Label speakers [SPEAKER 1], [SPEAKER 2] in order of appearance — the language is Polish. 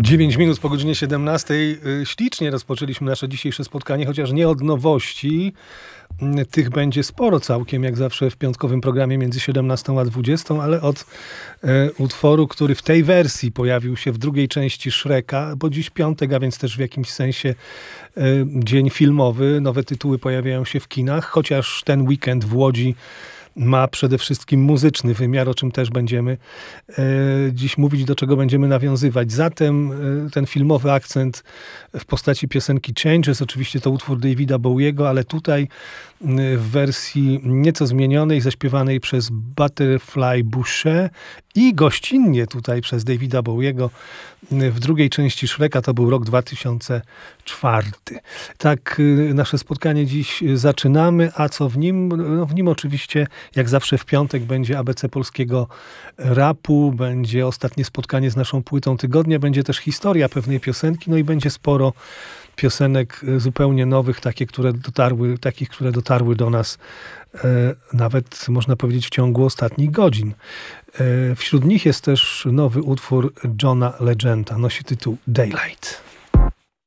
[SPEAKER 1] 9 minut po godzinie 17. Ślicznie rozpoczęliśmy nasze dzisiejsze spotkanie, chociaż nie od nowości. Tych będzie sporo całkiem, jak zawsze w piątkowym programie między 17 a 20, ale od utworu, który w tej wersji pojawił się w drugiej części Shreka, bo dziś piątek, a więc też w jakimś sensie dzień filmowy. Nowe tytuły pojawiają się w kinach, chociaż ten weekend w Łodzi ma przede wszystkim muzyczny wymiar, o czym też będziemy dziś mówić, do czego będziemy nawiązywać. Zatem ten filmowy akcent w postaci piosenki Changes, oczywiście to utwór Davida Bowiego, ale tutaj w wersji nieco zmienionej, zaśpiewanej przez Butterfly Busze i gościnnie tutaj przez Davida Bowiego w drugiej części Shreka, to był rok 2004. Tak nasze spotkanie dziś zaczynamy, a co w nim? No w nim oczywiście, jak zawsze w piątek, będzie ABC polskiego rapu, będzie ostatnie spotkanie z naszą płytą tygodnia, będzie też historia pewnej piosenki, no i będzie sporo piosenek zupełnie nowych, takich, które dotarły do nas nawet, można powiedzieć, w ciągu ostatnich godzin. Wśród nich jest też nowy utwór Johna Legenda, nosi tytuł Daylight.